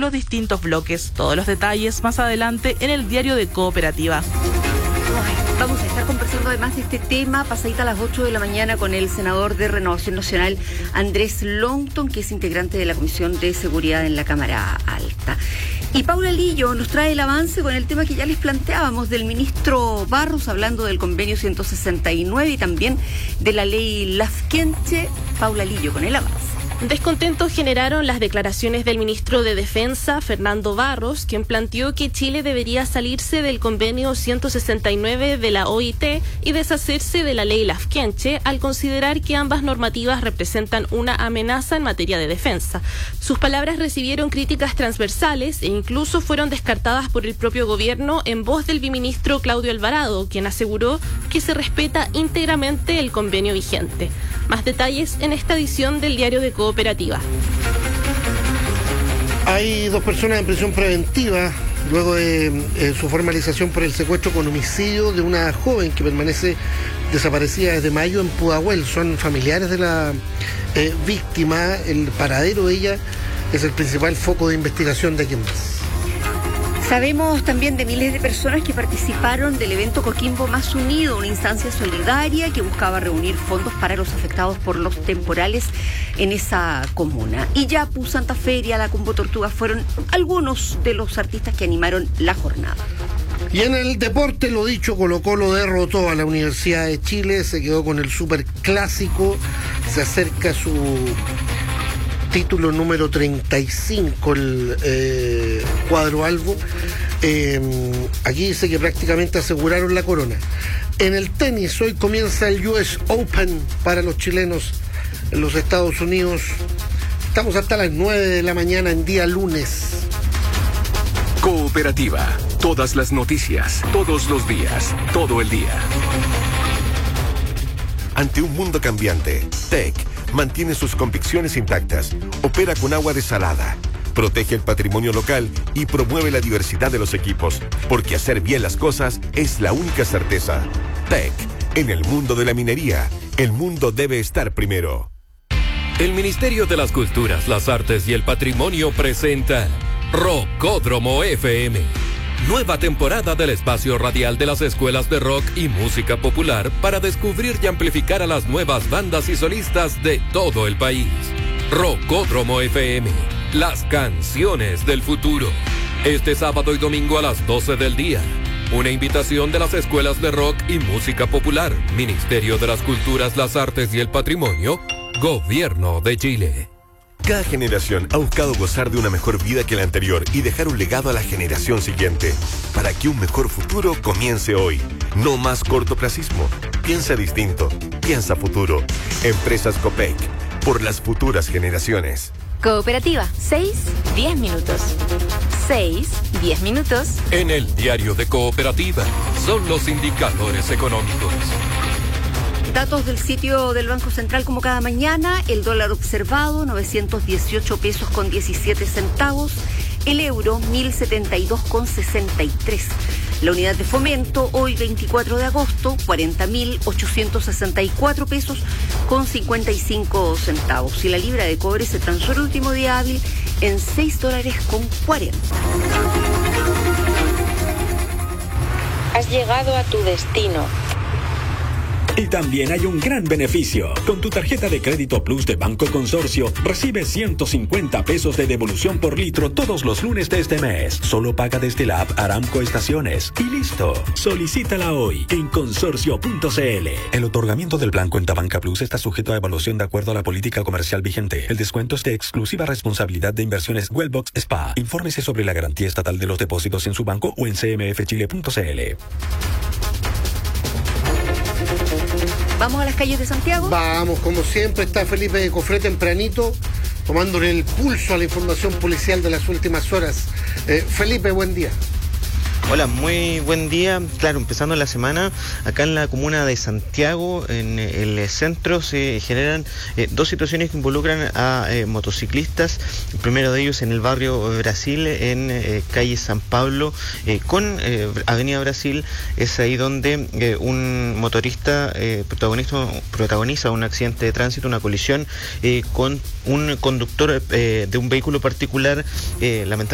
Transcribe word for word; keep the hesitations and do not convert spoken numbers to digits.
los distintos bloques. Todos los detalles más adelante en el diario de Cooperativa. Vamos a estar conversando además de este tema pasadita a las ocho de la mañana con el senador de Renovación Nacional, Andrés Longton, que es integrante de la Comisión de Seguridad en la Cámara Alta. Y Paula Lillo nos trae el avance con el tema que ya les planteábamos del ministro Barros, hablando del convenio ciento sesenta y nueve y también de la ley Lafkenche. Paula Lillo con el avance. Descontentos generaron las declaraciones del ministro de Defensa, Fernando Barros, quien planteó que Chile debería salirse del convenio ciento sesenta y nueve de la O I T y deshacerse de la ley Lafkenche, al considerar que ambas normativas representan una amenaza en materia de defensa. Sus palabras recibieron críticas transversales e incluso fueron descartadas por el propio gobierno en voz del biministro Claudio Alvarado, quien aseguró que se respeta íntegramente el convenio vigente. Más detalles en esta edición del diario de Cooperativa. Hay dos personas en prisión preventiva luego de eh, su formalización por el secuestro con homicidio de una joven que permanece desaparecida desde mayo en Pudahuel. Son familiares de la eh, víctima. El paradero de ella es el principal foco de investigación de aquí en más. Sabemos también de miles de personas que participaron del evento Coquimbo Más Unido, una instancia solidaria que buscaba reunir fondos para los afectados por los temporales en esa comuna. Y Yapu, Santa Fe y la Combo Tortuga fueron algunos de los artistas que animaron la jornada. Y en el deporte, lo dicho, Colo-Colo derrotó a la Universidad de Chile, se quedó con el superclásico, se acerca su título número treinta y cinco, el eh, cuadro albo. Eh, aquí dice que prácticamente aseguraron la corona. En el tenis, hoy comienza el U S Open para los chilenos en los Estados Unidos. Estamos hasta las nueve de la mañana en día lunes. Cooperativa, todas las noticias, todos los días, todo el día. Ante un mundo cambiante, T E C mantiene sus convicciones intactas, opera con agua desalada, protege el patrimonio local y promueve la diversidad de los equipos, porque hacer bien las cosas es la única certeza. T E C, en el mundo de la minería, el mundo debe estar primero. El Ministerio de las Culturas, las Artes y el Patrimonio presenta Rockódromo F M. Nueva temporada del espacio radial de las escuelas de rock y música popular para descubrir y amplificar a las nuevas bandas y solistas de todo el país. Rockódromo F M, las canciones del futuro. Este sábado y domingo a las doce del día. Una invitación de las escuelas de rock y música popular, Ministerio de las Culturas, las Artes y el Patrimonio, Gobierno de Chile. Cada generación ha buscado gozar de una mejor vida que la anterior y dejar un legado a la generación siguiente. Para que un mejor futuro comience hoy. No más cortoplacismo. Piensa distinto. Piensa futuro. Empresas Copec. Por las futuras generaciones. Cooperativa. seis, diez minutos. seis, diez minutos. En el diario de Cooperativa son los indicadores económicos. Datos del sitio del Banco Central como cada mañana. El dólar observado, novecientos dieciocho pesos con diecisiete centavos. El euro, mil setenta y dos con sesenta y tres. La unidad de fomento, hoy veinticuatro de agosto, cuarenta mil ochocientos sesenta y cuatro pesos con cincuenta y cinco centavos. Y la libra de cobre se transó el último día hábil en seis dólares con cuarenta. Has llegado a tu destino. Y también hay un gran beneficio. Con tu tarjeta de crédito Plus de Banco Consorcio, recibes ciento cincuenta pesos de devolución por litro todos los lunes de este mes. Solo paga desde la app Aramco Estaciones. Y listo. Solicítala hoy en consorcio punto c l. El otorgamiento del plan Cuenta Banca Plus está sujeto a evaluación de acuerdo a la política comercial vigente. El descuento es de exclusiva responsabilidad de Inversiones Wellbox Spa. Infórmese sobre la garantía estatal de los depósitos en su banco o en c m f chile punto c l. ¿Vamos a las calles de Santiago? Vamos, como siempre, está Felipe de Cofré tempranito, tomándole el pulso a la información policial de las últimas horas. Eh, Felipe, buen día. Hola, muy buen día. Claro, empezando la semana, acá en la comuna de Santiago, en el centro, se generan eh, dos situaciones que involucran a eh, motociclistas. El primero de ellos en el barrio Brasil, en eh, calle San Pablo, eh, con eh, Avenida Brasil. Es ahí donde eh, un motorista eh, protagonista, protagoniza un accidente de tránsito, una colisión eh, con un conductor eh, de un vehículo particular, eh, lamentablemente